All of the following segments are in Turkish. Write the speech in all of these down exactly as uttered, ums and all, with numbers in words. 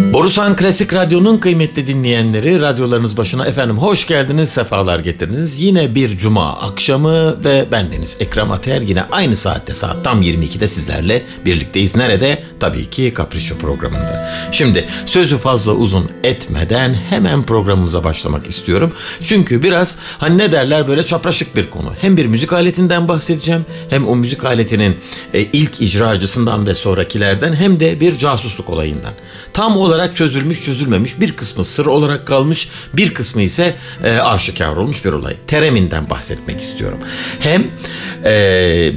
Borusan Klasik Radyo'nun kıymetli dinleyenleri, radyolarınız başına efendim hoş geldiniz, sefalar getirdiniz. Yine bir cuma akşamı ve bendeniz Ekrem Ater yine aynı saatte, saat tam yirmi ikide sizlerle birlikteyiz. Nerede? Tabii ki Capriccio programında. Şimdi sözü fazla uzun etmeden hemen programımıza başlamak istiyorum. Çünkü biraz hani ne derler, böyle çapraşık bir konu. Hem bir müzik aletinden bahsedeceğim, hem o müzik aletinin e, ilk icracısından ve sonrakilerden, hem de bir casusluk olayından. Tam olarak çözülmüş çözülmemiş, bir kısmı sır olarak kalmış, bir kısmı ise e, aşikar olmuş bir olay. Tereminden bahsetmek istiyorum. Hem e,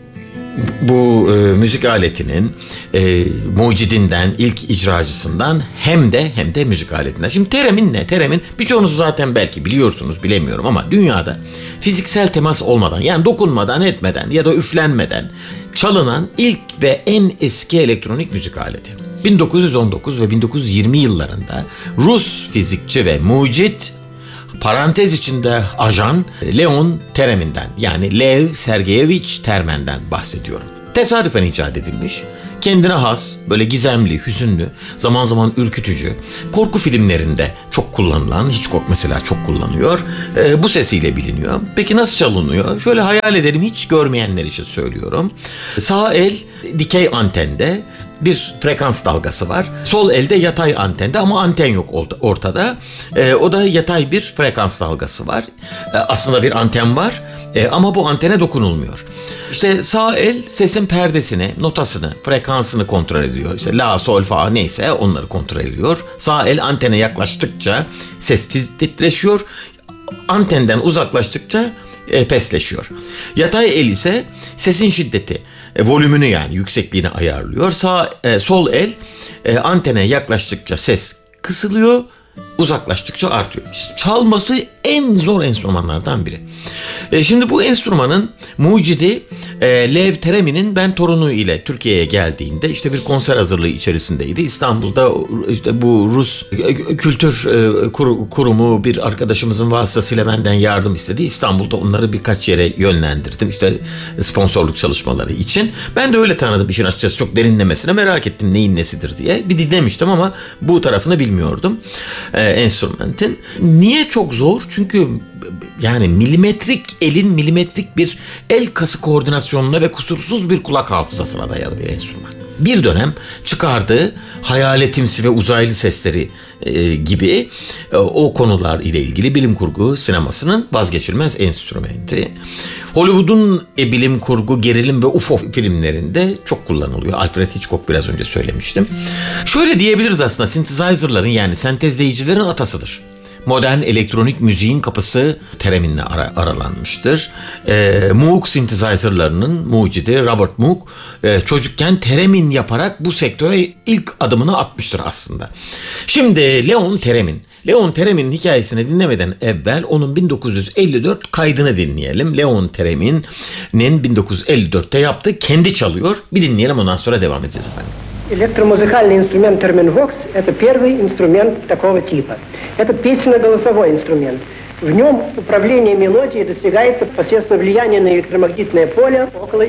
bu e, müzik aletinin e, mucidinden, ilk icracısından, hem de hem de müzik aletinden. Şimdi teremin ne? Teremin birçoğunuz zaten belki biliyorsunuz, bilemiyorum ama dünyada fiziksel temas olmadan, yani dokunmadan, etmeden ya da üflenmeden çalınan ilk ve en eski elektronik müzik aleti. bin dokuz yüz on dokuz ve bin dokuz yüz yirmi yıllarında Rus fizikçi ve mucit, parantez içinde ajan Leon Teremin'den, yani Lev Sergeyevich Termen'den bahsediyorum. Tesadüfen icat edilmiş, kendine has, böyle gizemli, hüzünlü, zaman zaman ürkütücü, korku filmlerinde çok kullanılan, Hitchcock mesela çok kullanıyor, e, bu sesiyle biliniyor. Peki nasıl çalınıyor? Şöyle hayal edelim, hiç görmeyenler için söylüyorum. Sağ el dikey antende bir frekans dalgası var. Sol elde yatay antende, ama anten yok ortada. E, o da yatay bir frekans dalgası var. E, aslında bir anten var e, ama bu antene dokunulmuyor. İşte sağ el sesin perdesini, notasını, frekansını kontrol ediyor. İşte la, sol, fa neyse onları kontrol ediyor. Sağ el antene yaklaştıkça ses titreşiyor. Antenden uzaklaştıkça e, pesleşiyor. Yatay el ise sesin şiddeti, E, volümünü, yani yüksekliğini ayarlıyor. Sağ e, sol el e, antene yaklaştıkça ses kısılıyor, uzaklaştıkça artıyor. Çalması en zor enstrümanlardan biri. E, şimdi bu enstrümanın mucidi e, Lev Teremin'in ben torunu ile Türkiye'ye geldiğinde işte bir konser hazırlığı içerisindeydi. İstanbul'da işte bu Rus Kültür e, kur, Kurumu bir arkadaşımızın vasıtasıyla benden yardım istedi. İstanbul'da onları birkaç yere yönlendirdim, işte sponsorluk çalışmaları için. Ben de öyle tanıdım işin açıkçası, çok derinlemesine merak ettim neyin nesidir diye. Bir dinlemiştim ama bu tarafını bilmiyordum e, enstrümantin. Niye çok zor? Çünkü yani milimetrik elin milimetrik bir el kası koordinasyonuna ve kusursuz bir kulak hafızasına dayalı bir enstrüman. Bir dönem çıkardığı hayaletimsi ve uzaylı sesleri e, gibi e, o konular ile ilgili bilim kurgu sinemasının vazgeçilmez enstrümenti. Hollywood'un e, bilim kurgu, gerilim ve U F O filmlerinde çok kullanılıyor. Alfred Hitchcock biraz önce söylemiştim. Şöyle diyebiliriz, aslında synthesizer'ların, yani sentezleyicilerin atasıdır. Modern elektronik müziğin kapısı Teremin'le ara, aralanmıştır. E, Moog synthesizer'larının mucidi Robert Moog e, çocukken Teremin yaparak bu sektöre ilk adımını atmıştır aslında. Şimdi Leon Teremin. Leon Teremin'in hikayesini dinlemeden evvel onun bin dokuz yüz elli dört kaydını dinleyelim. Leon Teremin'in bin dokuz yüz elli dörtte yaptığı Kendi çalıyor. Bir dinleyelim, ondan sonra devam edeceğiz efendim. Электромузыкальный инструмент терминвокс – это первый инструмент такого типа. Это песенно-голосовой инструмент. В нем управление мелодией достигается посредством влияния на электромагнитное поле около